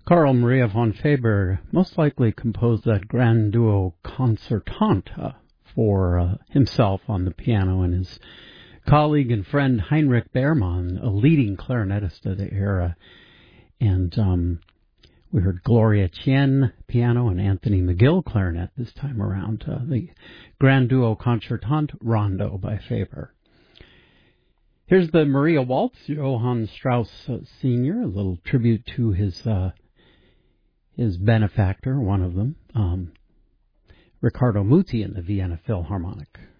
Carl Maria von Weber most likely composed that grand duo concertante for himself on the piano, and his colleague and friend Heinrich Beermann, a leading clarinetist of the era. And we heard Gloria Tien piano and Anthony McGill clarinet this time around. The grand duo concertante Rondo by Weber. Here's the Maria Waltz, Johann Strauss Sr., a little tribute to his benefactor, one of them, Riccardo Muti in the Vienna Philharmonic.